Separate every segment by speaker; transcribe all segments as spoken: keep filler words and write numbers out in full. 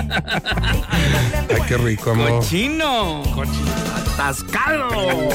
Speaker 1: Ay, qué rico, amor.
Speaker 2: Cochino.
Speaker 1: Cochino.
Speaker 2: Atascado.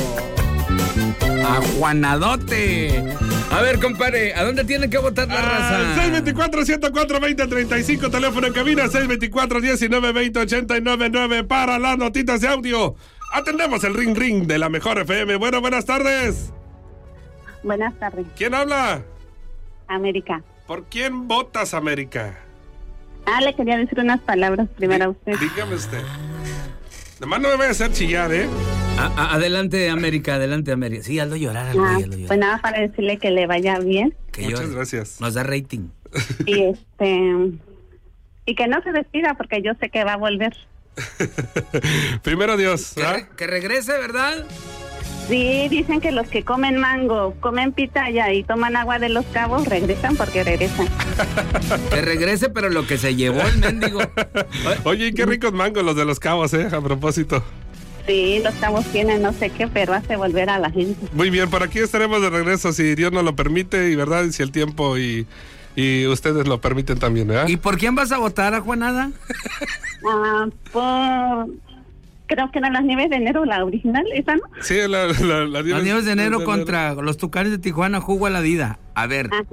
Speaker 2: Ajuanadote. A ver, compadre, ¿a dónde tiene que votar la raza?
Speaker 1: seis veinticuatro, ciento cuatro, veinte treinta y cinco, teléfono en cabina seis veinticuatro, diecinueve, veinte, ochenta y nueve nueve para las notitas de audio. Atendemos el ring ring de la mejor F M. Bueno, buenas tardes.
Speaker 3: Buenas tardes.
Speaker 1: ¿Quién habla?
Speaker 3: América.
Speaker 1: ¿Por quién votas, América?
Speaker 3: Ah, le quería decir unas palabras primero a usted.
Speaker 1: Dígame usted. Nomás no me vaya a hacer chillar, ¿eh?
Speaker 2: A, a, adelante, América, adelante, América. Sí, hazlo llorar, al
Speaker 3: Ah,
Speaker 2: güey, hazlo llorar.
Speaker 3: pues nada, para decirle que le vaya bien.
Speaker 2: Que
Speaker 1: Muchas
Speaker 2: llore.
Speaker 1: gracias.
Speaker 2: Nos da rating.
Speaker 3: Y este y que no se despida porque yo sé que va a volver.
Speaker 1: Primero Dios.
Speaker 2: Que, re, que regrese, ¿verdad?
Speaker 3: Sí, dicen que los que comen mango, comen pitaya y toman agua de los cabos, regresan porque regresan.
Speaker 2: Que regrese, pero lo que se llevó el mendigo.
Speaker 1: Oye, qué ricos mangos los de los cabos, ¿eh? A propósito.
Speaker 3: Sí, los cabos tienen no sé qué, pero hace volver a la gente.
Speaker 1: Muy bien, por aquí estaremos de regreso si Dios nos lo permite y verdad, y si el tiempo y, y ustedes lo permiten también, ¿verdad?
Speaker 2: ¿Y por quién vas a votar, Ajuanada?
Speaker 3: Ah, por... Creo que eran las nieves de enero, la original, ¿esa no?
Speaker 1: Sí, la, la, la
Speaker 2: Las nieves de enero contra los Tucanes de Tijuana, jugo a la vida. A ver.
Speaker 3: Ajá.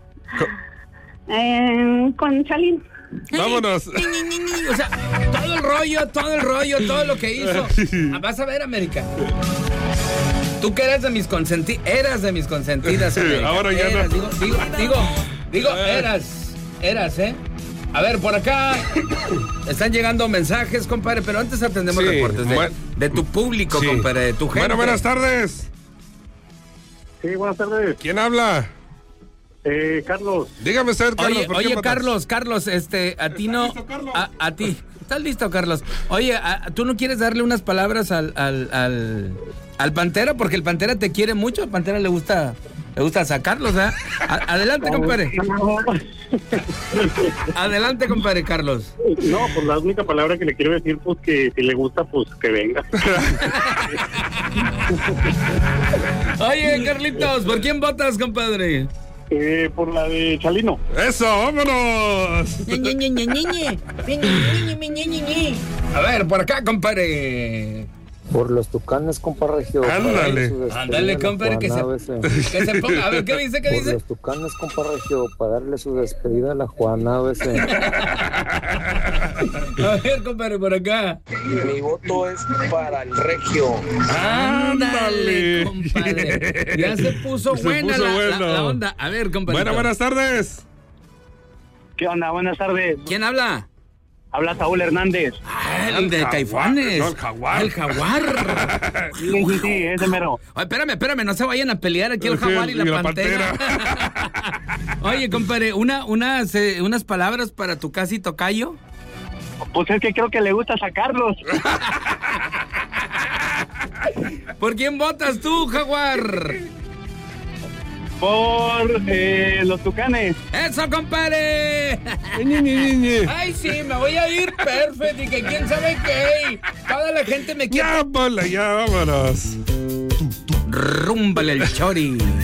Speaker 3: Eh, con Chalín.
Speaker 1: Vámonos.
Speaker 2: O sea, todo el rollo, todo el rollo, todo lo que hizo. Vas a ver, América. Tú que eras de mis consentidas, eras de mis consentidas, América.
Speaker 1: Ahora ya
Speaker 2: eras,
Speaker 1: no.
Speaker 2: Digo, digo, digo, digo, eras, eras, ¿eh? A ver, por acá están llegando mensajes, compadre, pero antes atendemos
Speaker 1: Sí,
Speaker 2: reportes de,
Speaker 1: buen-
Speaker 2: de tu público,
Speaker 1: Sí.
Speaker 2: compadre, de tu gente.
Speaker 1: Bueno, buenas tardes.
Speaker 4: Sí, buenas tardes.
Speaker 1: ¿Quién habla?
Speaker 4: Eh, Carlos.
Speaker 1: Dígame usted, Carlos.
Speaker 2: Oye,
Speaker 1: ¿por qué
Speaker 2: oye,
Speaker 1: votas?
Speaker 2: Carlos, Carlos, este, a ti
Speaker 1: ¿Estás
Speaker 2: no,
Speaker 1: listo, Carlos?
Speaker 2: a, a ti, ¿estás listo, Carlos? Oye, a- ¿tú no quieres darle unas palabras al, al, al, al Pantera? Porque el Pantera te quiere mucho, al Pantera le gusta, le gusta sacarlos, ¿eh? A- adelante, compadre. Adelante, compadre, Carlos.
Speaker 4: No, pues la única palabra que le quiero decir, pues que si le gusta, pues que venga.
Speaker 2: Oye, Carlitos, ¿por quién votas, compadre?
Speaker 4: Eh, por la de Chalino.
Speaker 1: ¡Eso, vámonos!
Speaker 2: A ver, por acá, compadre.
Speaker 5: Por los Tucanes, compa Regio.
Speaker 1: Ándale.
Speaker 2: Ándale, compadre, que se, que se ponga. A ver, ¿qué dice? ¿Qué
Speaker 5: Por
Speaker 2: dice?
Speaker 5: los Tucanes, compa Regio, para darle su despedida a la Juana A B C.
Speaker 2: A ver, compadre, por acá.
Speaker 5: Mi voto es para el Regio.
Speaker 2: Ándale, compadre. Ya se puso
Speaker 1: Se
Speaker 2: buena
Speaker 1: puso
Speaker 2: la,
Speaker 1: bueno.
Speaker 2: la- la onda. A ver, compadre.
Speaker 1: Bueno, buenas tardes.
Speaker 4: ¿Qué onda? Buenas tardes.
Speaker 2: ¿Quién habla?
Speaker 4: Habla Saúl Hernández.
Speaker 2: Ah, el de
Speaker 1: jaguar,
Speaker 2: Caifanes.
Speaker 1: no, el jaguar.
Speaker 2: El jaguar.
Speaker 4: Sí, sí, sí, ese mero.
Speaker 2: Ay, espérame, espérame, no se vayan a pelear aquí el
Speaker 1: Sí,
Speaker 2: jaguar y la,
Speaker 1: y la
Speaker 2: pantera. Oye, compadre, una, unas, eh, unas palabras para tu casi tocayo.
Speaker 4: Pues es que creo que le gusta sacarlos.
Speaker 2: ¿Por quién votas tú, jaguar?
Speaker 4: Por eh, los Tucanes.
Speaker 2: ¡Eso, compadre!
Speaker 1: Ñe, Ñe, Ñe.
Speaker 2: Ay, sí, me voy a ir perfecto y que quién sabe qué. Toda la gente me quiere.
Speaker 1: Ya, bola, ya, vámonos.
Speaker 2: Rúmbale el chori.